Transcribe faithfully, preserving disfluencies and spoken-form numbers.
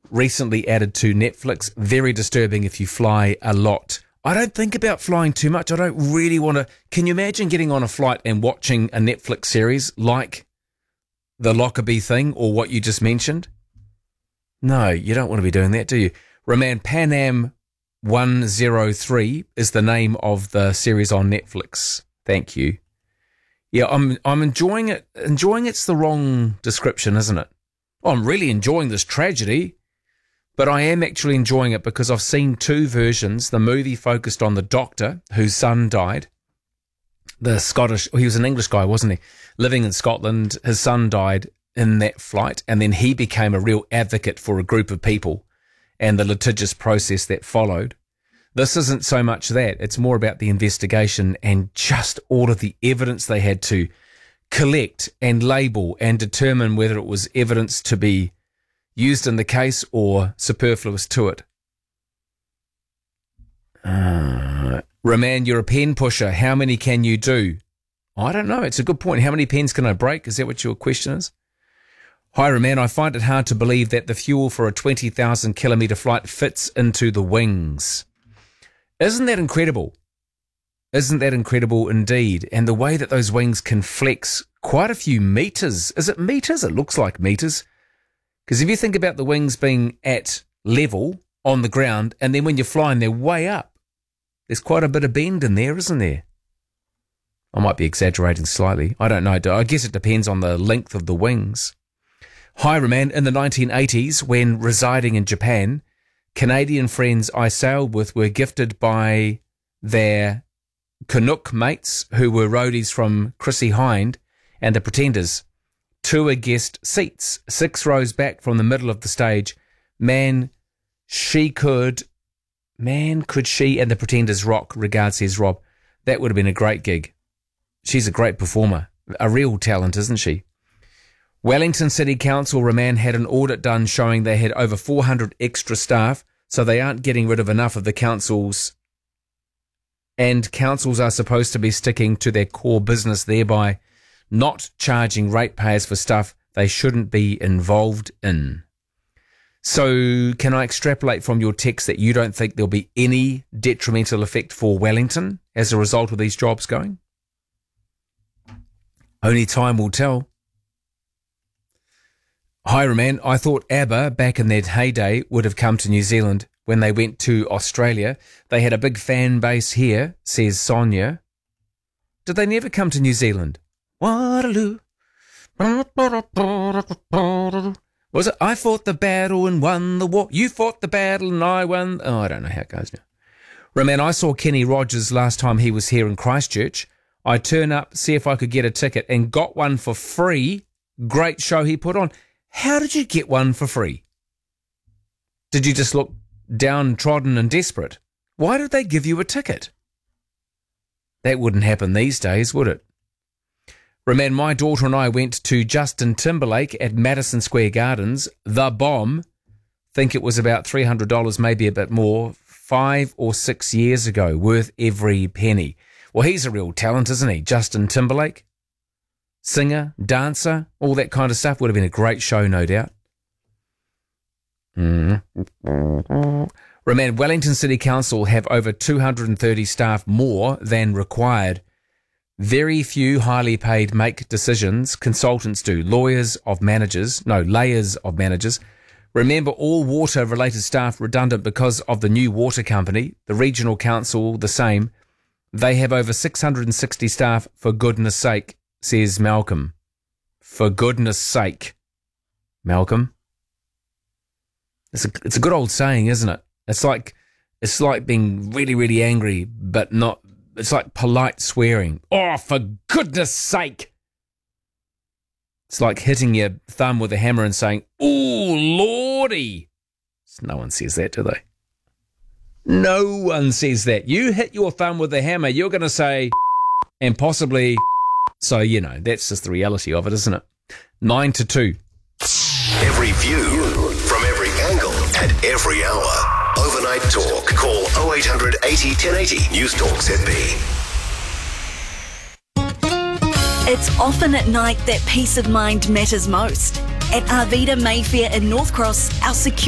recently added to Netflix. Very disturbing if you fly a lot. I don't think about flying too much. I don't really want to. Can you imagine getting on a flight and watching a Netflix series like the Lockerbie thing or what you just mentioned? No, you don't want to be doing that, do you? Roman, Pan Am one oh three is the name of the series on Netflix. Thank you. Yeah, I'm I'm enjoying it. Enjoying it's the wrong description, isn't it? Oh, I'm really enjoying this tragedy, but I am actually enjoying it because I've seen two versions. The movie focused on the doctor whose son died. The Scottish, he was an English guy, wasn't he? Living in Scotland, his son died in that flight, and then he became a real advocate for a group of people and the litigious process that followed. This isn't so much that. It's more about the investigation and just all of the evidence they had to collect and label and determine whether it was evidence to be used in the case or superfluous to it. Uh, Roman, you're a pen pusher. How many can you do? I don't know. It's a good point. How many pens can I break? Is that what your question is? Hi, Roman. I find it hard to believe that the fuel for a twenty thousand kilometre flight fits into the wings. Isn't that incredible? Isn't that incredible indeed? And the way that those wings can flex quite a few metres. Is it metres? It looks like metres. Because if you think about the wings being at level on the ground, and then when you're flying, they're way up. There's quite a bit of bend in there, isn't there? I might be exaggerating slightly. I don't know. I guess it depends on the length of the wings. Hi, Roman. In the nineteen eighties, when residing in Japan, Canadian friends I sailed with were gifted by their Canuck mates, who were roadies from Chrissie Hynde and the Pretenders, tour guest seats, six rows back from the middle of the stage. Man, she could, man, could she and the Pretenders rock, regards, says Rob. That would have been a great gig. She's a great performer, a real talent, isn't she? Wellington City Council, Roman, had an audit done showing they had over four hundred extra staff, so they aren't getting rid of enough of the councils, and councils are supposed to be sticking to their core business, thereby not charging ratepayers for stuff they shouldn't be involved in. So can I extrapolate from your text that you don't think there'll be any detrimental effect for Wellington as a result of these jobs going? Only time will tell. Hi, Roman. I thought ABBA, back in their heyday, would have come to New Zealand. When they went to Australia, they had a big fan base here, says Sonia. Did they never come to New Zealand? Waterloo. Was it, I fought the battle and won the war? You fought the battle and I won. Oh, I don't know how it goes now. Roman, I saw Kenny Rogers last time he was here in Christchurch. I turned up, see if I could get a ticket, and got one for free. Great show he put on. How did you get one for free? Did you just look downtrodden and desperate? Why did they give you a ticket? That wouldn't happen these days, would it? Roman, my daughter and I went to Justin Timberlake at Madison Square Gardens, The Bomb. Think it was about three hundred dollars, maybe a bit more, five or six years ago, worth every penny. Well, he's a real talent, isn't he? Justin Timberlake. Singer, dancer, all that kind of stuff. Would have been a great show, no doubt. Mm-hmm. Roman, Wellington City Council have over two hundred thirty staff more than required. Very few highly paid make decisions. Consultants do. Lawyers of managers, no, layers of managers. Remember, all water-related staff redundant because of the new water company. The regional council, the same. They have over six hundred sixty staff, for goodness sake, says Malcolm. For goodness sake, Malcolm. It's a, it's a good old saying, isn't it? It's like, it's like being really, really angry, but not, it's like polite swearing. Oh, for goodness sake. It's like hitting your thumb with a hammer and saying, "Ooh, lordy." No one says that, do they? No one says that. You hit your thumb with a hammer, you're going to say, and possibly, so, you know, that's just the reality of it, isn't it? Nine to two. Every view from every angle at every hour. Overnight Talk. Call oh eight hundred eighty ten eighty. News Talk Z B. It's often at night that peace of mind matters most. At Arvida Mayfair in North Cross, our security